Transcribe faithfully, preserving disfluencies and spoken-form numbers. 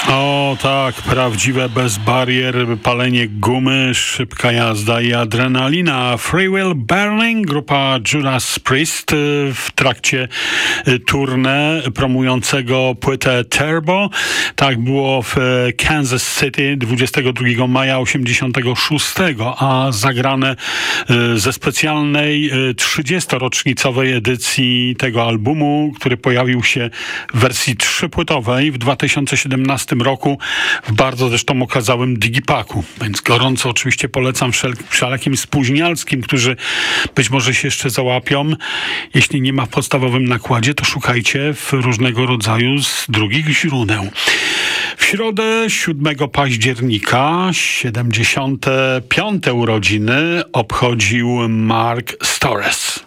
O tak, prawdziwe bez barier, palenie gumy, szybka jazda i adrenalina. Free Will Burning, grupa Judas Priest w trakcie tournée promującego płytę Turbo. Tak było w Kansas City dwudziestego drugiego maja osiemdziesiątego szóstego, a zagrane ze specjalnej trzydziestorocznicowej edycji tego albumu, który pojawił się w wersji trzypłytowej w dwa tysiące siedemnastym roku w bardzo zresztą okazałym digipaku. Więc gorąco oczywiście polecam wszel- wszelakim spóźnialskim, którzy być może się jeszcze załapią. Jeśli nie ma w podstawowym nakładzie, to szukajcie w różnego rodzaju z drugich źródeł. W środę siódmego października siedemdziesiąte piąte urodziny obchodził Mark Stores.